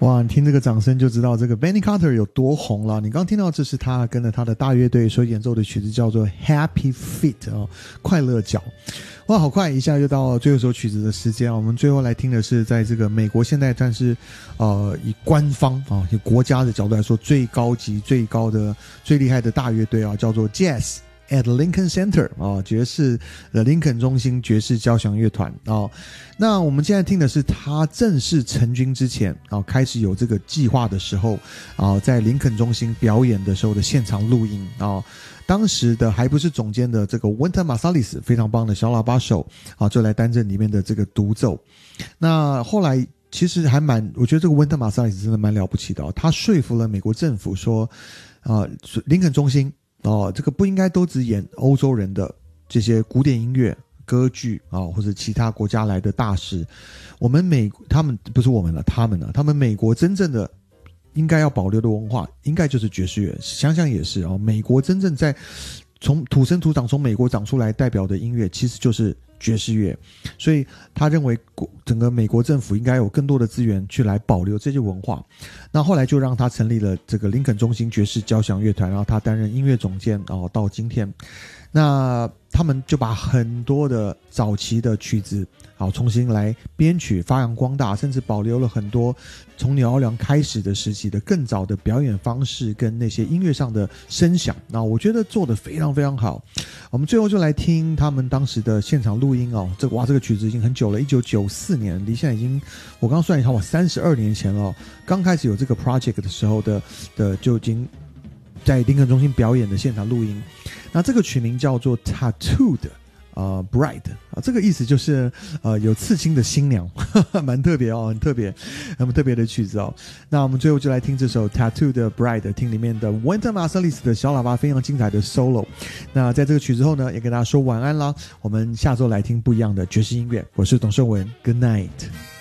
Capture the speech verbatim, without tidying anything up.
哇，你听这个掌声就知道这个 Benny Carter 有多红了。你刚听到这是他跟着他的大乐队所演奏的曲子，叫做 Happy Feet 哦，快乐脚。哇，好快，一下就到最后一首曲子的时间啊！我们最后来听的是在这个美国现代战士，呃，以官方啊，以国家的角度来说，最高级、最高的、最厉害的大乐队啊，叫做 Jazz at Lincoln Center 啊，爵士的林肯中心爵士交响乐团啊。那我们现在听的是他正式成军之前啊，开始有这个计划的时候啊，在林肯中心表演的时候的现场录音啊。当时的还不是总监的这个 Wynton Marsalis 非常棒的小喇叭手啊，就来担任里面的这个独奏。那后来其实还蛮，我觉得这个 Wynton Marsalis 真的蛮了不起的哦，他说服了美国政府说，啊，林肯中心哦，这个不应该都只演欧洲人的这些古典音乐、歌剧啊，或者其他国家来的大师。我们美他们不是我们了，他们了，他们美国真正的应该要保留的文化，应该就是爵士乐。想想也是啊，美国真正在从土生土长从美国长出来代表的音乐，其实就是爵士乐。所以他认为整个美国政府应该有更多的资源去来保留这些文化。那后来就让他成立了这个林肯中心爵士交响乐团，然后他担任音乐总监哦，到今天。那他们就把很多的早期的曲子好重新来编曲发扬光大，甚至保留了很多从纽奥良开始的时期的更早的表演方式跟那些音乐上的声响。那我觉得做得非常非常好。我们最后就来听他们当时的现场录音哦，这个哇这个曲子已经很久了，一九九四年，离现在已经我刚刚算一下哇三十二年前了。刚开始有这个 project 的时候的的就已经在林肯中心表演的现场录音。那这个曲名叫做 Tattooed 呃 Bride 啊，这个意思就是呃有刺青的新娘，蛮特别哦，很特别，很特别的曲子哦。那我们最后就来听这首 Tattooed Bride， 听里面的 Wynton Marsalis 的小喇叭非常精彩的 solo。那在这个曲子后呢，也跟大家说晚安啦。我们下周来听不一样的爵士音乐，我是董胜文 ，Good night。